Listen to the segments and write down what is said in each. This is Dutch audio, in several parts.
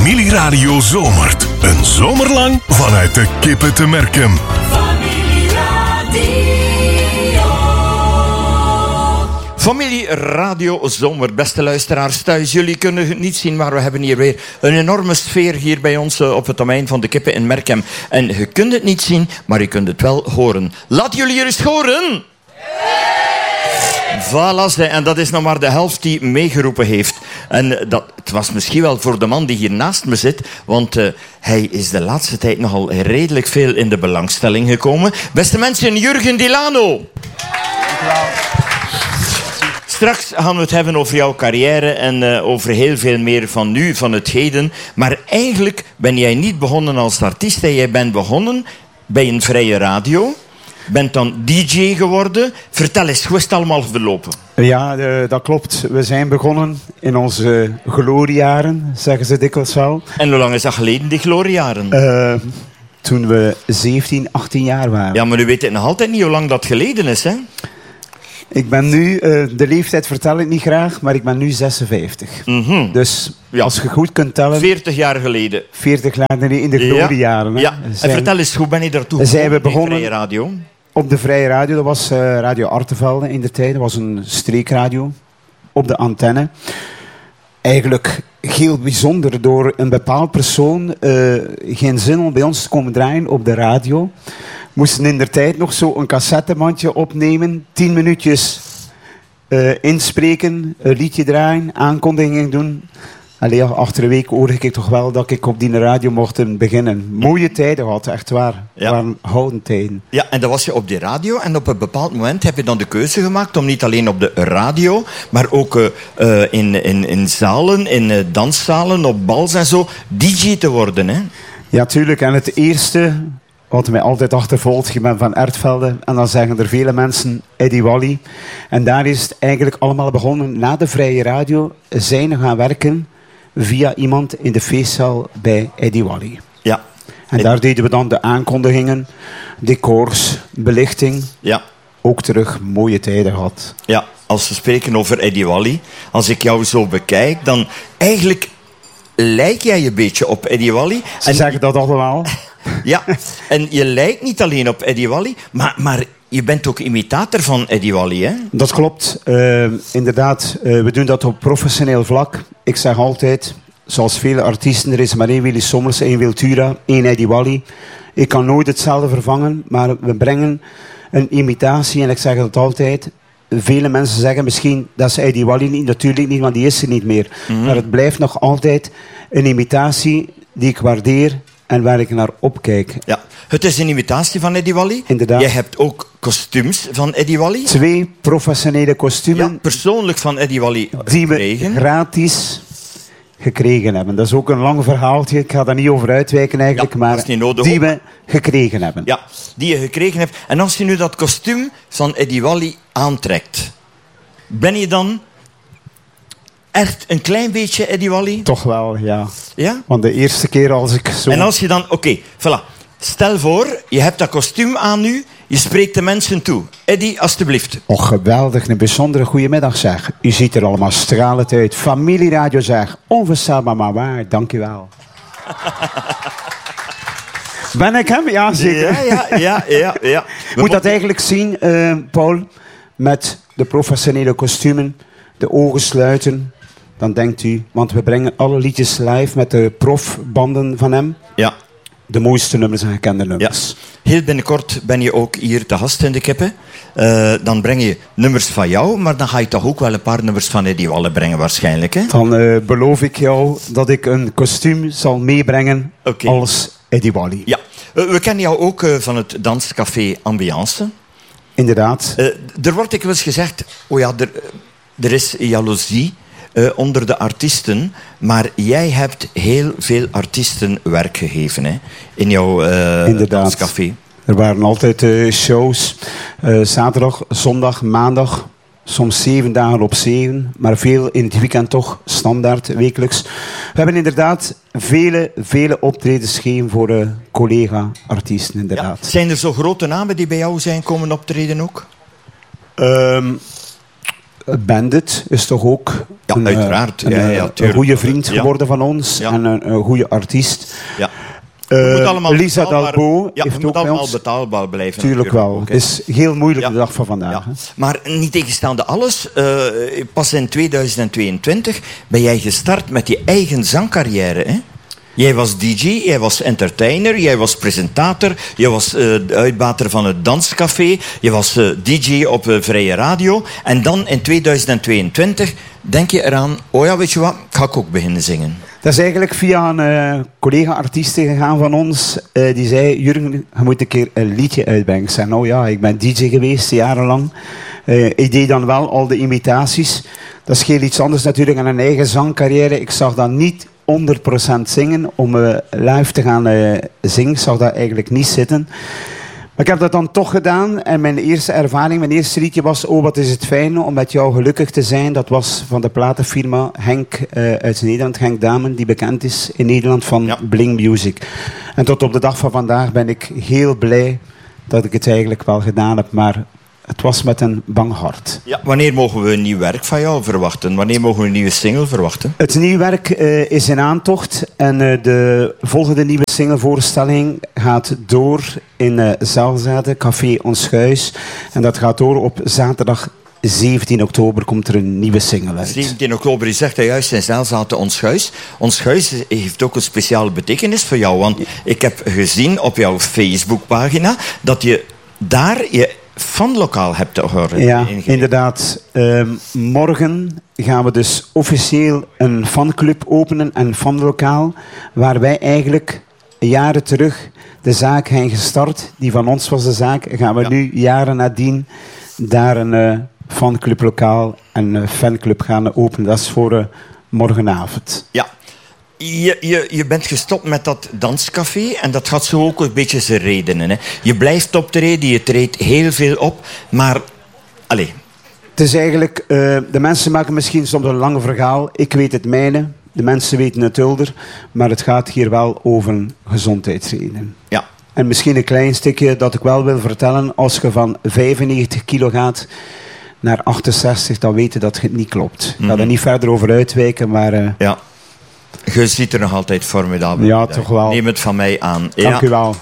Familieradio zomert. Een zomerlang vanuit de Kippen te Merkem. Familieradio Zomer, beste luisteraars thuis. Jullie kunnen het niet zien, maar we hebben hier weer een enorme sfeer hier bij ons op het domein van de Kippen in Merkem. En je kunt het niet zien, maar je kunt het wel horen. Laat jullie hier eens horen! Voilà, en dat is nog maar de helft die meegeroepen heeft. En het was misschien wel voor de man die hier naast me zit, want hij is de laatste tijd nogal redelijk veel in de belangstelling gekomen. Beste mensen, Jurgen Dilano. Straks gaan we het hebben over jouw carrière en over heel veel meer van nu, van het heden. Maar eigenlijk ben jij niet begonnen als artiest. Jij bent begonnen bij een vrije radio. Bent dan DJ geworden. Vertel eens, hoe is het allemaal verlopen? Ja, dat klopt. We zijn begonnen in onze gloriejaren, zeggen ze dikwijls wel. En hoe lang is dat geleden, die gloriejaren? Toen we 17, 18 jaar waren. Ja, maar u weet nog altijd niet hoe lang dat geleden is, hè? Ik ben nu, de leeftijd vertel ik niet graag, maar ik ben nu 56. Mm-hmm. Dus als je goed kunt tellen... 40 jaar geleden. 40 jaar geleden in de gloriejaren. Ja. En vertel eens, hoe ben je daartoe zijn we begonnen bij Vrije Radio? Op de Vrije Radio, dat was Radio Artevelde in de tijd. Dat was een streekradio op de antenne. Eigenlijk heel bijzonder door een bepaald persoon geen zin om bij ons te komen draaien op de radio. Moesten in der tijd nog zo een cassettebandje opnemen, 10 minuutjes inspreken, een liedje draaien, aankondigingen doen. Allee, achter een week hoorde ik toch wel dat ik op die radio mocht beginnen. Mooie tijden gehad, echt waar. Ja. Waren gouden tijden. Ja, en dan was je op die radio en op een bepaald moment heb je dan de keuze gemaakt om niet alleen op de radio, maar ook in zalen, in danszalen, op bals en zo, DJ te worden, hè? Ja, tuurlijk. En het eerste wat mij altijd achtervolgt, je bent van Ertvelde en dan zeggen er vele mensen Eddie Wally. En daar is het eigenlijk allemaal begonnen. Na de Vrije Radio zijn we gaan werken via iemand in de feestzaal bij Eddie Wally. Ja. En daar deden we dan de aankondigingen, decors, belichting. Ja. Ook terug mooie tijden gehad. Ja, als we spreken over Eddie Wally, als ik jou zo bekijk, dan eigenlijk lijk jij een beetje op Eddie Wally. Ze zeggen dat allemaal. Ja, en je lijkt niet alleen op Eddie Wally, maar je bent ook imitator van Eddie Wally, hè? Dat klopt. Inderdaad, we doen dat op professioneel vlak. Ik zeg altijd, zoals vele artiesten, er is maar één Willy Sommers, één Wiltura, één Eddie Wally. Ik kan nooit hetzelfde vervangen, maar we brengen een imitatie en ik zeg het altijd. Vele mensen zeggen misschien dat is Eddie Wally niet. Natuurlijk niet, want die is er niet meer. Mm-hmm. Maar het blijft nog altijd een imitatie die ik waardeer en waar ik naar opkijk. Ja, het is een imitatie van Eddie Wally. Inderdaad. Jij hebt ook kostuums van Eddie Wally. 2 professionele kostumen. Ja, persoonlijk van Eddie Wally die we gekregen. Gratis gekregen hebben. Dat is ook een lang verhaaltje. Ik ga daar niet over uitwijken eigenlijk. Ja, maar dat is niet nodig, die ook. we gekregen hebben. Ja, die je gekregen hebt. En als je nu dat kostuum van Eddie Wally aantrekt, ben je dan echt een klein beetje Eddie Wally? Toch wel, ja. Ja? Want de eerste keer als ik zo... En als je dan... Oké, voilà. Stel voor, je hebt dat kostuum aan nu, je spreekt de mensen toe. Eddie, alstublieft. Oh, geweldig. Een bijzondere goeiemiddag, zeg. U ziet er allemaal stralend uit. Familieradio, zeg. Onverstaanbaar maar waar. Dank u wel. Ben ik hem? Ja, zeker. Ja. Moet dat eigenlijk zien, Paul, met de professionele kostumen, de ogen sluiten. Dan denkt u, want we brengen alle liedjes live met de profbanden van hem. Ja. De mooiste nummers en gekende nummers. Ja. Heel binnenkort ben je ook hier te gast in de Kippen. Dan breng je nummers van jou, maar dan ga je toch ook wel een paar nummers van Eddie Wally brengen waarschijnlijk, hè? Dan beloof ik jou dat ik een kostuum zal meebrengen als Eddie Wally. Ja. We kennen jou ook van het danscafé Ambiance. Inderdaad. Er wordt dikwijls gezegd, oh ja, er is jaloezie onder de artiesten, maar jij hebt heel veel artiesten werk gegeven, hè, in jouw danscafé. Er waren altijd shows, zaterdag, zondag, maandag, soms 7 dagen op 7, maar veel in het weekend toch, standaard, wekelijks. We hebben inderdaad vele optredens gegeven voor collega-artiesten, inderdaad. Ja. Zijn er zo grote namen die bij jou zijn komen optreden ook? Bandit is toch ook uiteraard. Een goede vriend geworden van ons en een goede artiest. Ja. Lisa Dalbo heeft ook allemaal betaalbaar blijven. Tuurlijk wel. Het is heel moeilijk de dag van vandaag. Ja. Maar niet tegenstaande alles, pas in 2022 ben jij gestart met je eigen zangcarrière, hè? Jij was DJ, jij was entertainer, jij was presentator, jij was de uitbater van het danscafé, je was DJ op Vrije Radio. En dan in 2022 denk je eraan, oh ja, weet je wat, ga ik ook beginnen zingen. Dat is eigenlijk via een collega-artieste gegaan van ons. Die zei, Jurgen, je moet een keer een liedje uitbrengen. Ik zei, nou ja, ik ben DJ geweest, jarenlang. Ik deed dan wel al de imitaties. Dat is heel iets anders natuurlijk dan een eigen zangcarrière. Ik zag dat niet 100% zingen. Om live te gaan zingen, zag dat eigenlijk niet zitten. Maar ik heb dat dan toch gedaan. En mijn eerste ervaring, mijn eerste liedje was, oh wat is het fijn om met jou gelukkig te zijn. Dat was van de platenfirma Henk uit Nederland, Henk Damen, die bekend is in Nederland van Bling Music. En tot op de dag van vandaag ben ik heel blij dat ik het eigenlijk wel gedaan heb. Maar het was met een bang hart. Ja, wanneer mogen we een nieuw werk van jou verwachten? Wanneer mogen we een nieuwe single verwachten? Het nieuwe werk is in aantocht. En de volgende nieuwe singlevoorstelling gaat door in Zelzate, Café Ons Huis. En dat gaat door op zaterdag 17 oktober komt er een nieuwe single uit. 17 oktober, je zegt dat juist in Zelzate Ons Huis. Ons Huis heeft ook een speciale betekenis voor jou. Want ik heb gezien op jouw Facebookpagina dat je daar je fanlokaal hebt gehoord. Ja, inderdaad. Morgen gaan we dus officieel een fanclub openen, een fanlokaal, waar wij eigenlijk jaren terug de zaak hebben gestart. Die van ons was de zaak. Gaan we nu jaren nadien daar een fanclublokaal en een fanclub gaan openen. Dat is voor morgenavond. Ja. Je bent gestopt met dat danscafé en dat gaat zo ook een beetje zijn redenen. Hè. Je blijft optreden, je treedt heel veel op, maar... Allee. Het is eigenlijk... de mensen maken misschien soms een lang verhaal. Ik weet het mijne, de mensen weten het hulder, maar het gaat hier wel over gezondheidsredenen. Ja. En misschien een klein stukje dat ik wel wil vertellen. Als je van 95 kilo gaat naar 68, dan weet je dat het niet klopt. Ik ga er niet verder over uitwijken, maar... ja. Je ziet er nog altijd formidabel. Ja, toch wel. Neem het van mij aan. Dank u wel.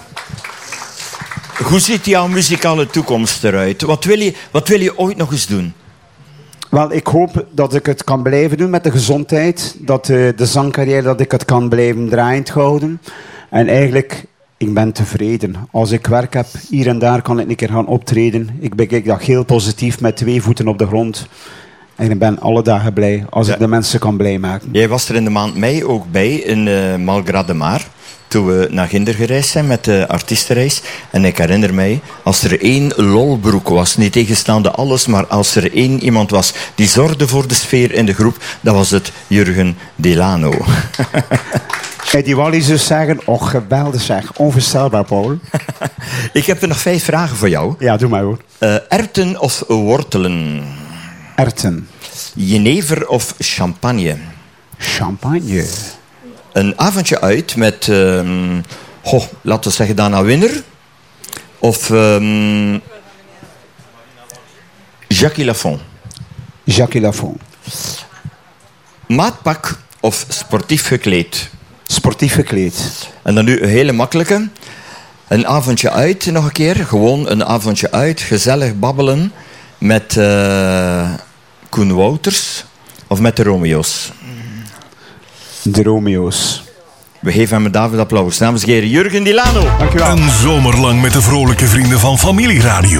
Hoe ziet jouw muzikale toekomst eruit? Wat wil je ooit nog eens doen? Wel, ik hoop dat ik het kan blijven doen met de gezondheid. Dat de zangcarrière, dat ik het kan blijven draaiend houden. En eigenlijk, ik ben tevreden. Als ik werk heb, hier en daar kan ik een keer gaan optreden. Ik bekijk dat heel positief met 2 voeten op de grond. En ik ben alle dagen blij als ik de mensen kan blij maken. Jij was er in de maand mei ook bij in Malgrat de Mar. Toen we naar Ginder gereisd zijn met de artiestenreis. En ik herinner mij, als er 1 lolbroek was, niet tegenstaande alles, maar als er 1 iemand was die zorgde voor de sfeer in de groep, dan was het Jurgen Delano. Die Wallis dus zeggen, oh geweldig zeg, onvoorstelbaar Paul. Ik heb er nog 5 vragen voor jou. Ja, doe maar hoor. Erwten of wortelen? Erwten. Jenever of champagne? Champagne. Een avondje uit met, laten we zeggen, Dana Winner. Of Jackie Lafont. Jackie Lafont. Maatpak of sportief gekleed? Sportief gekleed. En dan nu een hele makkelijke. Een avondje uit nog een keer. Gewoon een avondje uit. Gezellig babbelen met Koen Wouters. Of met de Romeo's? De Romeo's. We geven hem een David applaus. Namens Jurgen Delano. Dank u wel. Een zomer lang met de vrolijke vrienden van Familieradio.